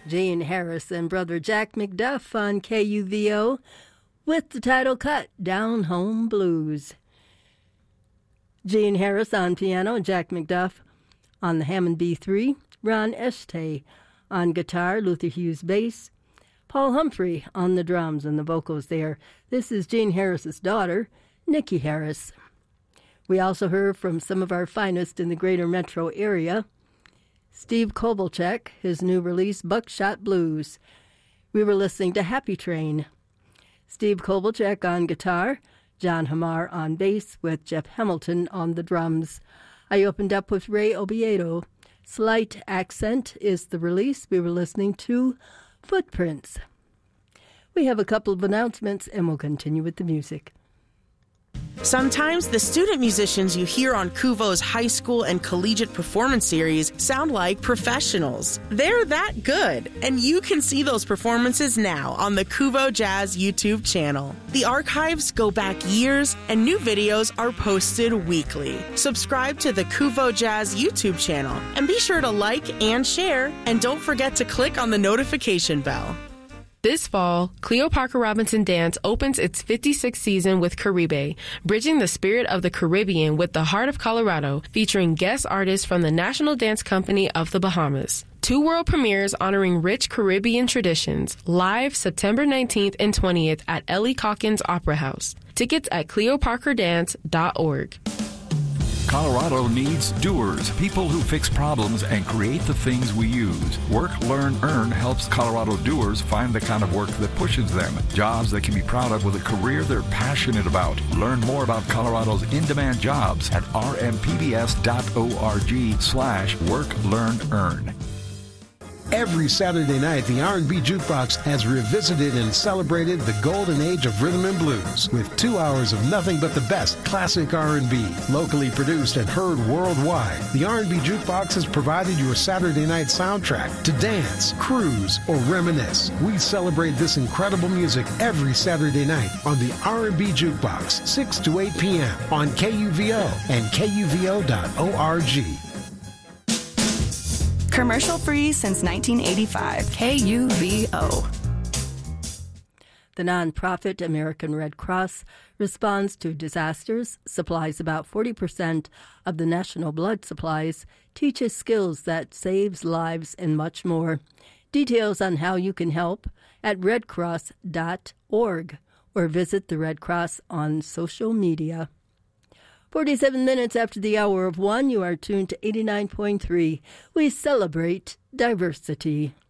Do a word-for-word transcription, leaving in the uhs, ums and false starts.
Jane Harris and brother Jack McDuff on K U V O with the title cut, Down Home Blues. Jane Harris on piano, Jack McDuff on the Hammond B three, Ron Estes on guitar, Luther Hughes bass, Paul Humphrey on the drums and the vocals there. This is Jane Harris's daughter, Nikki Harris. We also heard from some of our finest in the greater metro area. Steve Kovalchek, his new release, Buckshot Blues. We were listening to Happy Train. Steve Kovalchek on guitar, John Hamar on bass, with Jeff Hamilton on the drums. I opened up with Ray Obiedo. Slight Accent is the release. We were listening to Footprints. We have a couple of announcements, and we'll continue with the music. Sometimes the student musicians you hear on Kuvo's high school and collegiate performance series sound like professionals. They're that good, and you can see those performances now on the Kuvo Jazz YouTube channel. The archives go back years, and new videos are posted weekly. Subscribe to the Kuvo Jazz YouTube channel, and be sure to like and share, and don't forget to click on the notification bell. This fall, Cleo Parker Robinson Dance opens its fifty-sixth season with Caribe, bridging the spirit of the Caribbean with the heart of Colorado, featuring guest artists from the National Dance Company of the Bahamas. Two world premieres honoring rich Caribbean traditions, live September nineteenth and twentieth at Ellie Calkins Opera House. Tickets at cleo parker dance dot org. Colorado needs doers, people who fix problems and create the things we use. Work, Learn, Earn helps Colorado doers find the kind of work that pushes them. Jobs they can be proud of with a career they're passionate about. Learn more about Colorado's in-demand jobs at r m p b s dot org slash work, learn, earn. Every Saturday night, the R and B Jukebox has revisited and celebrated the golden age of rhythm and blues with two hours of nothing but the best classic R and B, locally produced and heard worldwide. The R and B Jukebox has provided your Saturday night soundtrack to dance, cruise, or reminisce. We celebrate this incredible music every Saturday night on the R and B Jukebox, six to eight p.m. on K U V O and K U V O dot org. Commercial free since nineteen eighty-five. K U V O. The nonprofit American Red Cross responds to disasters, supplies about forty percent of the national blood supplies, teaches skills that saves lives, and much more. Details on how you can help at red cross dot org or visit the Red Cross on social media. forty-seven minutes after the hour of one, you are tuned to eighty-nine point three. We celebrate diversity.